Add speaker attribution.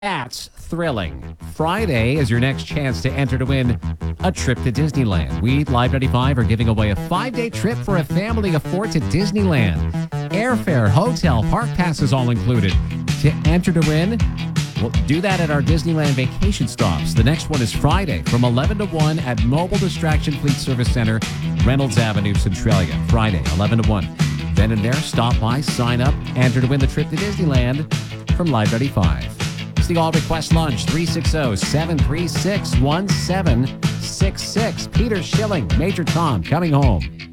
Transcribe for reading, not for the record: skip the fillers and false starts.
Speaker 1: That's thrilling. Friday is your next chance to enter to win a trip to Disneyland. We, Live 95, are giving away a 5-day trip for a family of 4 to Disneyland. Airfare, hotel, park passes all included. To enter to win, we'll do that at our Disneyland vacation stops. The next one is Friday from 11 to 1 at Mobile Distraction Fleet Service Center, Reynolds Avenue, Centralia. Friday, 11 to 1. Then and there, stop by, sign up, enter to win the trip to Disneyland from Live 95. It's the All Request Lunch, 360-736-1766. Peter Schilling, Major Tom, coming home.